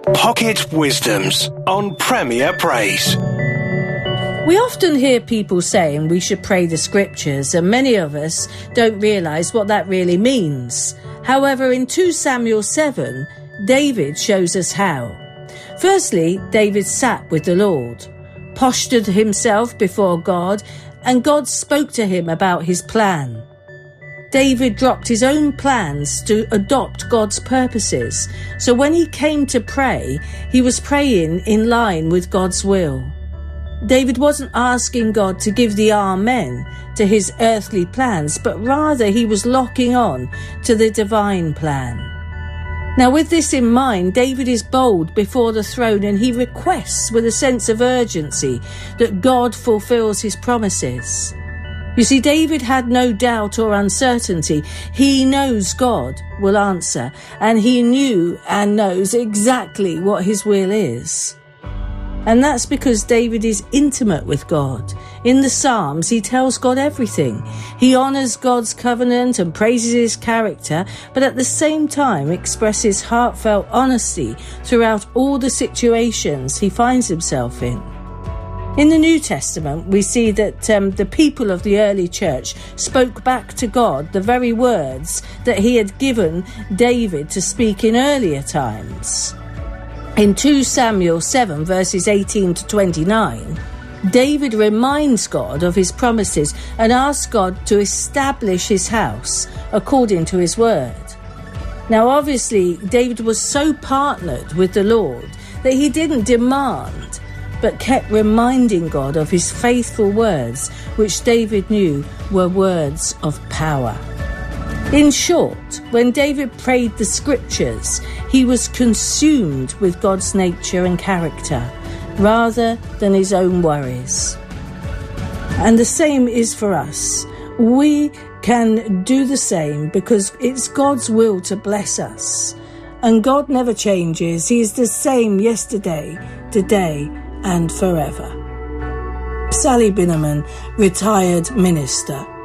Pocket Wisdoms on Premier Praise. We often hear people saying we should pray the scriptures, and many of us don't realise what that really means. However, in 2 Samuel 7, David shows us how. Firstly, David sat with the Lord, postured himself before God, and God spoke to him about his plan. David dropped his own plans to adopt God's purposes. So when he came to pray, he was praying in line with God's will. David wasn't asking God to give the amen to his earthly plans, but rather he was locking on to the divine plan. Now, with this in mind, David is bold before the throne, and he requests with a sense of urgency that God fulfills his promises. You see, David had no doubt or uncertainty. He knows God will answer, and he knew and knows exactly what his will is. And that's because David is intimate with God. In the Psalms, he tells God everything. He honours God's covenant and praises his character, but at the same time expresses heartfelt honesty throughout all the situations he finds himself in. In the New Testament, we see that the people of the early church spoke back to God the very words that he had given David to speak in earlier times. In 2 Samuel 7, verses 18 to 29, David reminds God of his promises and asks God to establish his house according to his word. Now, obviously, David was so partnered with the Lord that he didn't demand, but kept reminding God of his faithful words, which David knew were words of power. In short, when David prayed the scriptures, he was consumed with God's nature and character, rather than his own worries. And the same is for us. We can do the same because it's God's will to bless us. And God never changes. He is the same yesterday, today, and forever. Sally Binnerman, retired minister.